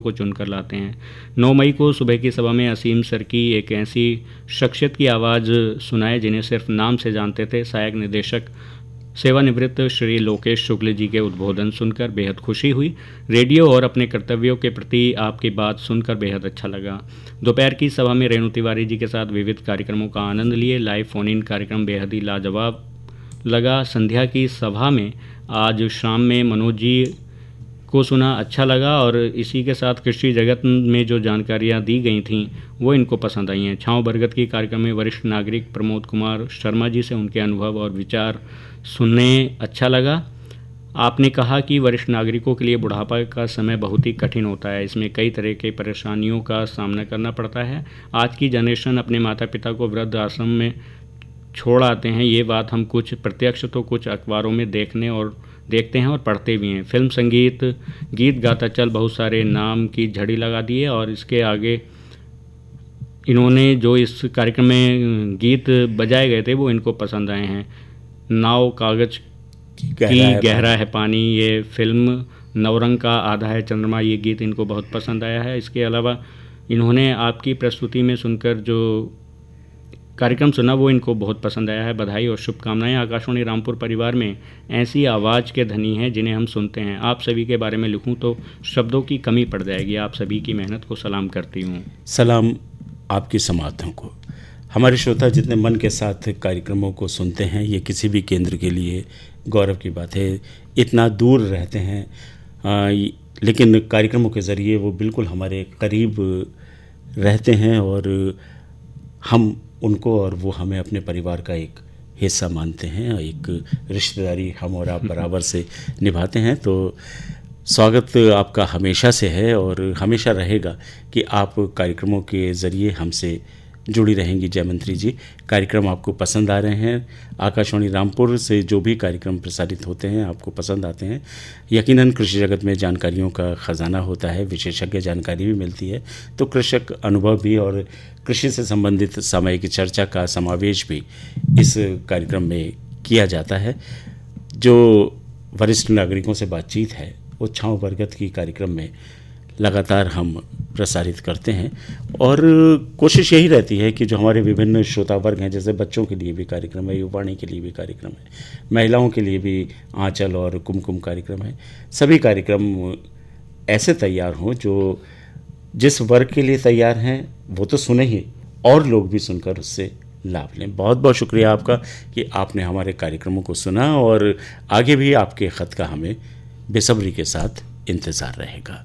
को चुनकर लाते हैं। 9 मई को सुबह की सभा में असीम सर की एक ऐसी शख्सियत की आवाज़ सुनाए जिन्हें सिर्फ नाम से जानते थे। सहायक निदेशक सेवानिवृत्त श्री लोकेश शुक्ल जी के उद्बोधन सुनकर बेहद खुशी हुई। रेडियो और अपने कर्तव्यों के प्रति आपकी बात सुनकर बेहद अच्छा लगा। दोपहर की सभा में रेणु तिवारी जी के साथ विविध कार्यक्रमों का आनंद लिए। लाइव फोन इन कार्यक्रम बेहद ही लाजवाब लगा। संध्या की सभा में आज शाम में मनोज जी को सुना, अच्छा लगा और इसी के साथ कृषि जगत में जो जानकारियां दी गई थीं वो इनको पसंद आई हैं। छाँव बरगद की कार्यक्रम में वरिष्ठ नागरिक प्रमोद कुमार शर्मा जी से उनके अनुभव और विचार सुनने अच्छा लगा। आपने कहा कि वरिष्ठ नागरिकों के लिए बुढ़ापा का समय बहुत ही कठिन होता है, इसमें कई तरह के परेशानियों का सामना करना पड़ता है। आज की जनरेशन अपने माता पिता को वृद्ध आश्रम में छोड़ आते हैं, ये बात हम कुछ प्रत्यक्ष तो कुछ अखबारों में देखते हैं और पढ़ते भी हैं। फिल्म संगीत गीत गाता चल बहुत सारे नाम की झड़ी लगा दी है और इसके आगे इन्होंने जो इस कार्यक्रम में गीत बजाए गए थे वो इनको पसंद आए हैं। नाव कागज की गहरा है पानी, ये फिल्म नवरंग का आधा है चंद्रमा, ये गीत इनको बहुत पसंद आया है। इसके अलावा इन्होंने आपकी प्रस्तुति में सुनकर जो कार्यक्रम सुना वो इनको बहुत पसंद आया है। बधाई और शुभकामनाएं। आकाशवाणी रामपुर परिवार में ऐसी आवाज़ के धनी हैं जिन्हें हम सुनते हैं। आप सभी के बारे में लिखूं तो शब्दों की कमी पड़ जाएगी। आप सभी की मेहनत को सलाम करती हूँ। सलाम आपकी समातों को। हमारे श्रोता जितने मन के साथ कार्यक्रमों को सुनते हैं, ये किसी भी केंद्र के लिए गौरव की बात है। इतना दूर रहते हैं लेकिन कार्यक्रमों के ज़रिए वो बिल्कुल हमारे करीब रहते हैं और हम उनको और वो हमें अपने परिवार का एक हिस्सा मानते हैं। एक रिश्तेदारी हम और आप बराबर से निभाते हैं। तो स्वागत आपका हमेशा से है और हमेशा रहेगा कि आप कार्यक्रमों के ज़रिए हमसे जुड़ी रहेंगी। जयमंत्री जी, कार्यक्रम आपको पसंद आ रहे हैं। आकाशवाणी रामपुर से जो भी कार्यक्रम प्रसारित होते हैं आपको पसंद आते हैं। यकीनन कृषि जगत में जानकारियों का ख़जाना होता है, विशेषज्ञ जानकारी भी मिलती है, तो कृषक अनुभव भी और कृषि से संबंधित सामयिक चर्चा का समावेश भी इस कार्यक्रम में किया जाता है। जो वरिष्ठ नागरिकों से बातचीत है वो छाँव बरगद की कार्यक्रम में लगातार हम प्रसारित करते हैं और कोशिश यही रहती है कि जो हमारे विभिन्न श्रोता वर्ग हैं, जैसे बच्चों के लिए भी कार्यक्रम है, युवाणी के लिए भी कार्यक्रम है, महिलाओं के लिए भी आंचल और कुमकुम कार्यक्रम है, सभी कार्यक्रम ऐसे तैयार हों जो जिस वर्ग के लिए तैयार हैं वो तो सुने ही और लोग भी सुनकर उससे लाभ लें। बहुत बहुत शुक्रिया आपका कि आपने हमारे कार्यक्रमों को सुना और आगे भी आपके ख़त का हमें बेसब्री के साथ इंतज़ार रहेगा।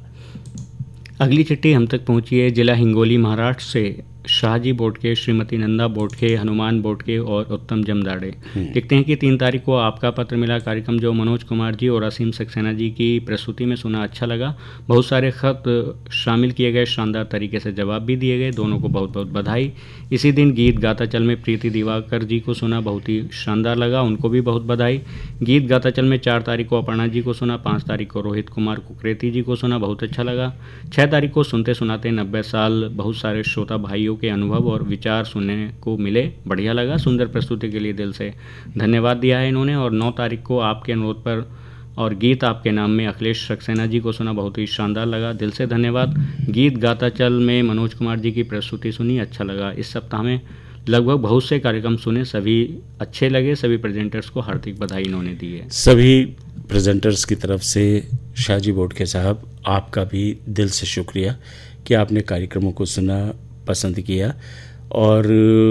अगली चिट्ठी हम तक पहुंची है जिला हिंगोली महाराष्ट्र से शाहजी बोटके, श्रीमती नंदा बोटके, हनुमान बोटके और उत्तम जमदाड़े। लिखते हैं कि 3 तारीख को आपका पत्र मिला। कार्यक्रम जो मनोज कुमार जी और असीम सक्सेना जी की प्रस्तुति में सुना, अच्छा लगा। बहुत सारे खत शामिल किए गए, शानदार तरीके से जवाब भी दिए गए। दोनों को बहुत बहुत बधाई। इसी दिन गीत गाता चल में प्रीति दिवाकर जी को सुना, बहुत ही शानदार लगा, उनको भी बहुत बधाई। गीत गाता चल में 4 तारीख को अपर्णा जी को सुना, 5 तारीख को रोहित कुमार कुकरेती जी को सुना, बहुत अच्छा लगा। 6 तारीख को सुनते सुनाते 90 साल बहुत सारे श्रोता भाइयों के अनुभव और विचार सुनने को मिले, बढ़िया लगा। सुंदर प्रस्तुति के लिए दिल से धन्यवाद दिया है इन्होंने। और 9 तारीख को आपके अनुरोध पर और गीत आपके नाम में अखिलेश सक्सेना जी को सुना, बहुत ही शानदार लगा, दिल से धन्यवाद। गीत गाता चल में मनोज कुमार जी की प्रस्तुति सुनी, अच्छा लगा। इस सप्ताह में लगभग बहुत से कार्यक्रम सुने, सभी अच्छे लगे। सभी प्रेजेंटर्स को हार्दिक बधाई इन्होंने दी है। सभी प्रेजेंटर्स की तरफ से शाहजी बोटके साहब आपका भी दिल से शुक्रिया कि आपने कार्यक्रमों को सुना, पसंद किया और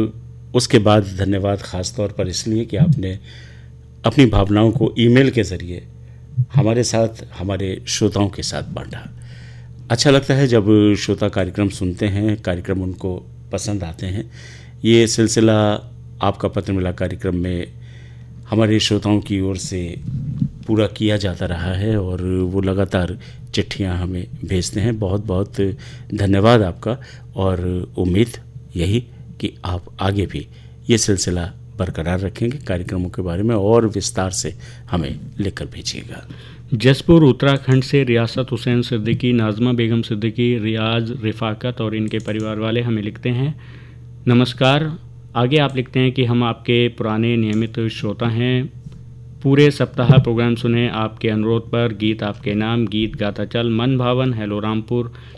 उसके बाद धन्यवाद ख़ास तौर पर इसलिए कि आपने अपनी भावनाओं को ईमेल के ज़रिए हमारे साथ, हमारे श्रोताओं के साथ बांटा। अच्छा लगता है जब श्रोता कार्यक्रम सुनते हैं, कार्यक्रम उनको पसंद आते हैं। ये सिलसिला आपका पत्र मिला कार्यक्रम में हमारे श्रोताओं की ओर से पूरा किया जाता रहा है और वो लगातार चिट्ठियां हमें भेजते हैं। बहुत बहुत धन्यवाद आपका और उम्मीद यही कि आप आगे भी ये सिलसिला बरकरार रखेंगे, कार्यक्रमों के बारे में और विस्तार से हमें लिखकर भेजिएगा। जसपुर उत्तराखंड से रियासत हुसैन सिद्दीकी, नाजमा बेगम सिद्दीकी, रियाज, रिफाकत और इनके परिवार वाले हमें लिखते हैं, नमस्कार। आगे आप लिखते हैं कि हम आपके पुराने नियमित श्रोता हैं, पूरे सप्ताह प्रोग्राम सुने, आपके अनुरोध पर गीत आपके नाम, गीत गाता चल, मन भावन, हेलो रामपुर,